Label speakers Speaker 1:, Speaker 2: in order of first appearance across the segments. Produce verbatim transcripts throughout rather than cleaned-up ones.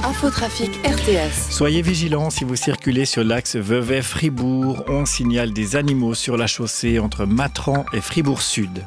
Speaker 1: Infotrafic R T S.
Speaker 2: Soyez vigilants si vous circulez sur l'axe Vevey-Fribourg. On signale des animaux sur la chaussée entre Matran et Fribourg-Sud.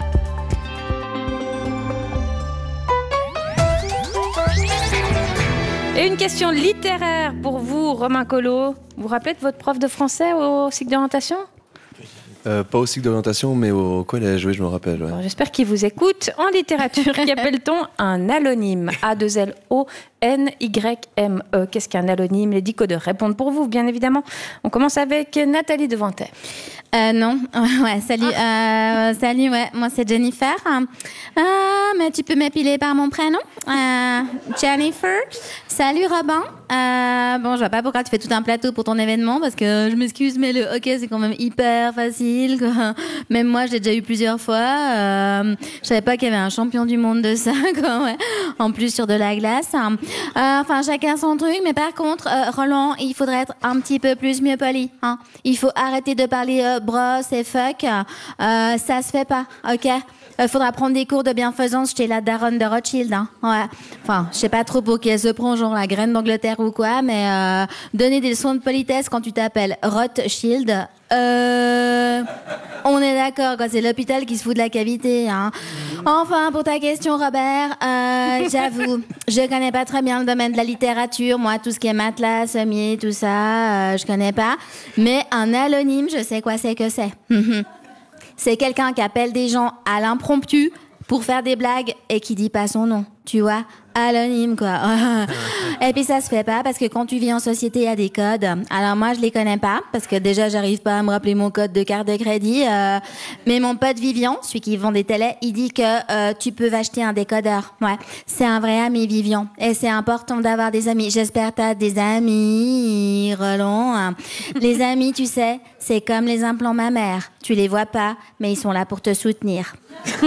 Speaker 3: Et une question littéraire pour vous, Romain Collot. Vous vous rappelez de votre prof de français au cycle d'orientation ?
Speaker 4: Euh, pas au cycle d'orientation, mais au collège, oui, je me rappelle. Ouais.
Speaker 3: Bon, j'espère qu'il vous écoute. En littérature, qu'appelle-t-on un allonyme ? A deux L O N Y M E. Qu'est-ce qu'un allonyme ? Les dix codeurs répondent pour vous, bien évidemment. On commence avec Nathalie Devantet.
Speaker 5: Euh, non, ouais, salut, ah. euh, salut, ouais, moi c'est Jennifer. Euh, mais tu peux m'épiler par mon prénom, euh, Jennifer. Salut Robin. Euh, bon, je vois pas pourquoi tu fais tout un plateau pour ton événement, parce que je m'excuse, mais le hockey c'est quand même hyper facile, quoi. Même moi, je l'ai déjà eu plusieurs fois. Euh, je savais pas qu'il y avait un champion du monde de ça, quoi. Ouais. En plus sur de la glace. Euh, enfin, chacun son truc, mais par contre, euh, Roland, il faudrait être un petit peu plus mieux poli. Hein. Il faut arrêter de parler euh, brosse et fuck. Euh, ça se fait pas, ok? Il faudra prendre des cours de bienfaisance chez la daronne de Rothschild. Hein. Ouais. Enfin, je sais pas trop pour qui elle se prend, genre la graine d'Angleterre ou quoi, mais euh, donner des leçons de politesse quand tu t'appelles Rothschild, euh, on est d'accord, quoi. C'est l'hôpital qui se fout de la cavité. Hein. Enfin, pour ta question, Robert, euh, j'avoue, je connais pas très bien le domaine de la littérature. Moi, tout ce qui est matelas, sommier, tout ça, euh, je connais pas. Mais un allonyme, je sais quoi c'est que c'est. C'est quelqu'un qui appelle des gens à l'impromptu pour faire des blagues et qui dit pas son nom, tu vois, anonyme quoi. Et puis ça se fait pas parce que quand tu vis en société, il y a des codes. Alors moi, je les connais pas parce que déjà, j'arrive pas à me rappeler mon code de carte de crédit. Euh, mais mon pote Vivian, celui qui vend des télés, il dit que euh, tu peux acheter un décodeur. Ouais, c'est un vrai ami, Vivian. Et c'est important d'avoir des amis. J'espère que t'as des amis, Roland. Les amis, tu sais, c'est comme les implants mammaires. Tu les vois pas, mais ils sont là pour te soutenir.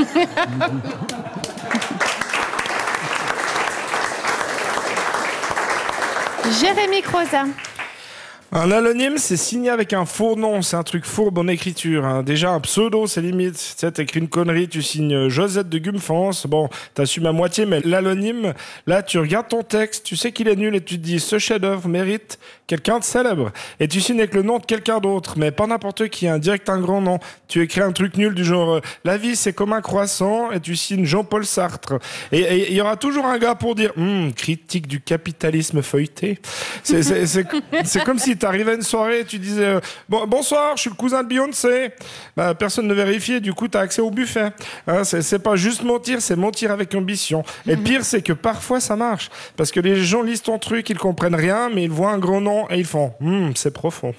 Speaker 3: Jérémy Croza.
Speaker 6: Un allonyme, c'est signé avec un faux nom, c'est un truc fourbe en écriture. Hein. Déjà, un pseudo, c'est limite. Tu sais, t'écris une connerie, tu signes Josette de Gumfance. Bon, t'assumes à moitié, mais l'allonyme, là, tu regardes ton texte, tu sais qu'il est nul et tu te dis, ce chef-d'œuvre mérite quelqu'un de célèbre. Et tu signes avec le nom de quelqu'un d'autre, mais pas n'importe qui, un direct un grand nom. Tu écris un truc nul du genre, euh, la vie, c'est comme un croissant, et tu signes Jean-Paul Sartre. Et il y aura toujours un gars pour dire, hm, critique du capitalisme feuilleté. C'est, c'est, c'est, c'est comme si t'arrivais à une soirée et tu disais euh, bon, bonsoir, je suis le cousin de Beyoncé. Bah, personne ne vérifiait, du coup t'as accès au buffet. Hein, c'est, c'est pas juste mentir, c'est mentir avec ambition. Et le pire, c'est que parfois ça marche. Parce que les gens lisent ton truc, ils comprennent rien, mais ils voient un grand nom et ils font hm, c'est profond.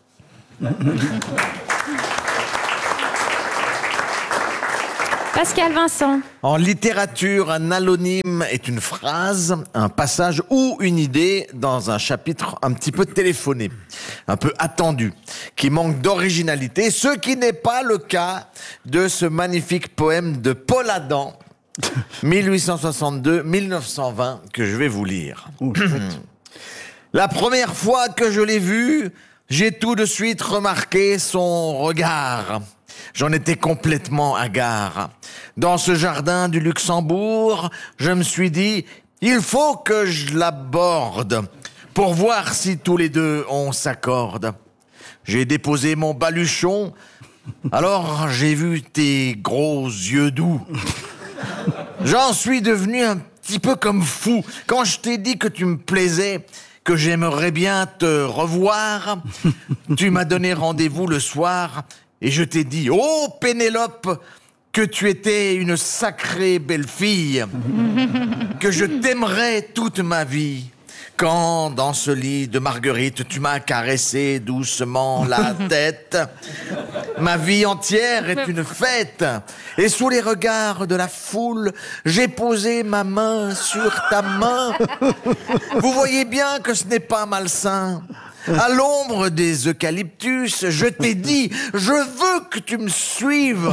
Speaker 3: Pascal Vincent.
Speaker 7: En littérature, un allonyme est une phrase, un passage ou une idée dans un chapitre un petit peu téléphoné, un peu attendu, qui manque d'originalité, ce qui n'est pas le cas de ce magnifique poème de Paul Adam, dix-huit cent soixante-deux à dix-neuf cent vingt, que je vais vous lire. La première fois que je l'ai vu, j'ai tout de suite remarqué son regard. J'en étais complètement hagard. Dans ce jardin du Luxembourg, je me suis dit, il faut que je l'aborde pour voir si tous les deux on s'accorde. J'ai déposé mon baluchon, alors j'ai vu tes gros yeux doux. J'en suis devenu un petit peu comme fou. Quand je t'ai dit que tu me plaisais, que j'aimerais bien te revoir, tu m'as donné rendez-vous le soir et je t'ai dit, oh Pénélope, que tu étais une sacrée belle fille, que je t'aimerais toute ma vie. Quand, dans ce lit de marguerite, tu m'as caressé doucement la tête, ma vie entière est une fête. Et sous les regards de la foule, j'ai posé ma main sur ta main. Vous voyez bien que ce n'est pas malsain. À l'ombre des eucalyptus, je t'ai dit, je veux que tu me suives.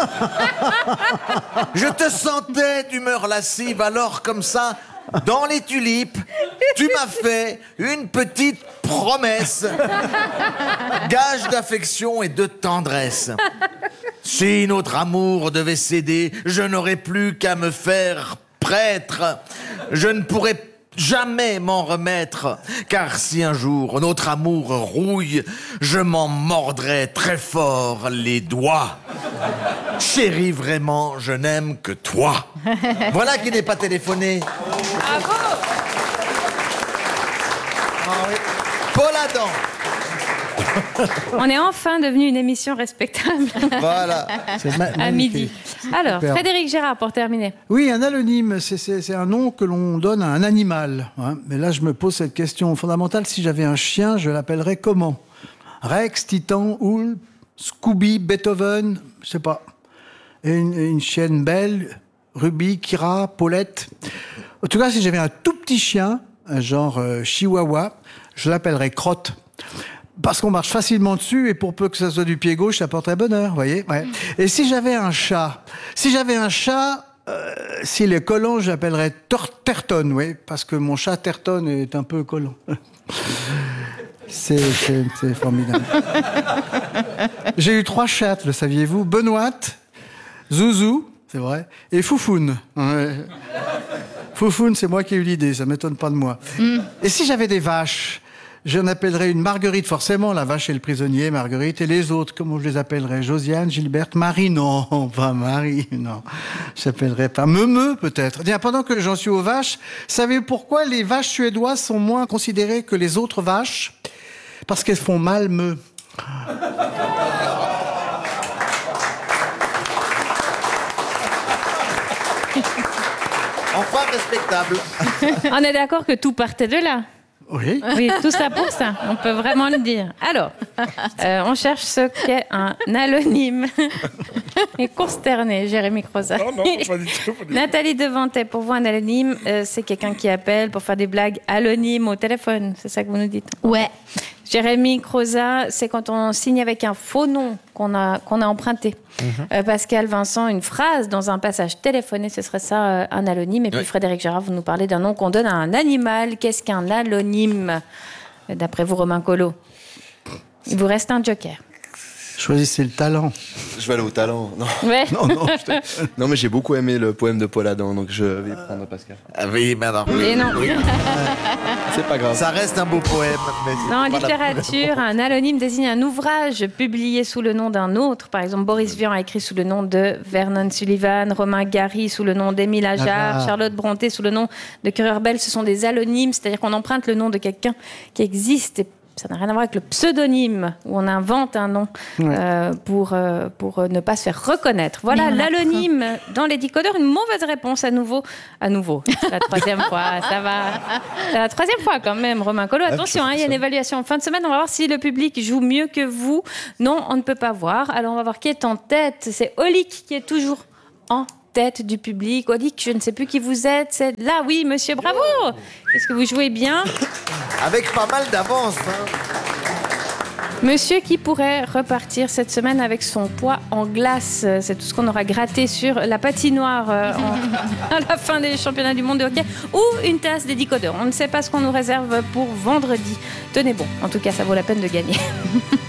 Speaker 7: Je te sentais d'humeur lascive, alors comme ça, dans les tulipes, tu m'as fait une petite promesse. Gage d'affection et de tendresse. Si notre amour devait céder, je n'aurais plus qu'à me faire prêtre. Je ne pourrais jamais m'en remettre, car si un jour notre amour rouille, je m'en mordrai très fort les doigts. Chérie, vraiment, je n'aime que toi. Voilà qui n'est pas téléphoné.
Speaker 3: Bravo.
Speaker 7: Paul Adam.
Speaker 3: On est enfin devenu une émission respectable
Speaker 7: Voilà.
Speaker 8: C'est ma-
Speaker 3: à
Speaker 8: magnifique.
Speaker 3: midi. Alors,
Speaker 8: Super.
Speaker 3: Frédéric Gérard, pour terminer.
Speaker 8: Oui, un anonyme, c'est, c'est, c'est un nom que l'on donne à un animal. Hein. Mais là, je me pose cette question fondamentale. Si j'avais un chien, je l'appellerais comment ? Rex, Titan, Houle, Scooby, Beethoven, je sais pas. Et une, une chienne belle, Ruby, Kira, Paulette. En tout cas, si j'avais un tout petit chien, un genre euh, chihuahua, je l'appellerais Crotte. Parce qu'on marche facilement dessus et pour peu que ça soit du pied gauche, ça porterait bonheur, vous voyez. Ouais. Et si j'avais un chat, si j'avais un chat, euh, s'il est collant, j'appellerais Tor- Terton, oui, parce que mon chat Terton est un peu collant. C'est, c'est, c'est formidable. J'ai eu trois chattes, le saviez-vous ? Benoît, Zouzou, c'est vrai, et Foufoune. Ouais. Foufoune, c'est moi qui ai eu l'idée, ça m'étonne pas de moi. Mm. Et si j'avais des vaches ? J'en appellerais une Marguerite, forcément, la vache et le prisonnier, Marguerite, et les autres, comment je les appellerais ? Josiane, Gilberte, Marie, non, pas Marie, non. J'appellerais pas Meumeu, peut-être. Tiens, pendant que j'en suis aux vaches, savez-vous pourquoi les vaches suédoises sont moins considérées que les autres vaches ? Parce qu'elles font mal meu.
Speaker 7: Enfin respectable.
Speaker 3: On est d'accord que tout partait de là.
Speaker 8: Oui.
Speaker 3: Oui, tout ça pour ça. On peut vraiment le dire. Alors, euh, on cherche ce qu'est un alonyme. Et consterné, Jérémy Croza.
Speaker 6: Non, non, pas du tout. Pas du tout.
Speaker 3: Nathalie Devantet, pour vous, un anonyme, euh, c'est quelqu'un qui appelle pour faire des blagues anonymes au téléphone. C'est ça que vous nous dites ?
Speaker 5: Ouais.
Speaker 3: Jérémy Croza, c'est quand on signe avec un faux nom qu'on a, qu'on a emprunté. Mm-hmm. Euh, Pascal Vincent, une phrase dans un passage téléphoné, ce serait ça, euh, un alonyme. Et puis
Speaker 7: Oui.
Speaker 3: Frédéric Gérard, vous nous parlez d'un nom qu'on donne à un animal. Qu'est-ce qu'un alonyme ? D'après vous, Romain Collot. Il vous reste un joker.
Speaker 8: Choisissez le talent.
Speaker 4: Je vais aller au talent. Non,
Speaker 3: Ouais.
Speaker 4: non, non, je te- non, mais j'ai beaucoup aimé le poème de Paul Adam, donc je vais prendre Pascal.
Speaker 7: Ah oui, madame.
Speaker 3: Et non.
Speaker 4: C'est pas grave.
Speaker 7: Ça reste un beau poème. Mais c'est
Speaker 3: Non, en
Speaker 7: pas la-
Speaker 3: littérature, un anonyme désigne un ouvrage publié sous le nom d'un autre. Par exemple, Boris Vian a écrit sous le nom de Vernon Sullivan, Romain Gary sous le nom d'Émile Ajar,
Speaker 8: Ajar.
Speaker 3: Charlotte Brontë sous le nom de Currer-Bell. Ce sont des alonymes, c'est-à-dire qu'on emprunte le nom de quelqu'un qui existe. Et ça n'a rien à voir avec le pseudonyme, où on invente un nom
Speaker 8: Ouais.
Speaker 3: euh, pour, euh, pour ne pas se faire reconnaître. Voilà,
Speaker 5: Mais on a
Speaker 3: l'alonyme dans les décodeurs. Une mauvaise réponse à nouveau. À nouveau. C'est la troisième fois, ça va. C'est la troisième fois quand même, Romain Collot. Attention, hein, il y a une évaluation en fin de semaine. On va voir si le public joue mieux que vous. Non, on ne peut pas voir. Alors, on va voir qui est en tête. C'est Olic qui est toujours en tête du public. Olic, je ne sais plus qui vous êtes. C'est là, oui, monsieur, bravo. Est-ce que vous jouez bien ?
Speaker 7: Avec pas mal d'avance. Hein.
Speaker 3: Monsieur qui pourrait repartir cette semaine avec son poids en glace. C'est tout ce qu'on aura gratté sur la patinoire euh, en- à la fin des championnats du monde de hockey. Ou une tasse des décodeurs. On ne sait pas ce qu'on nous réserve pour vendredi. Tenez bon, en tout cas, ça vaut la peine de gagner.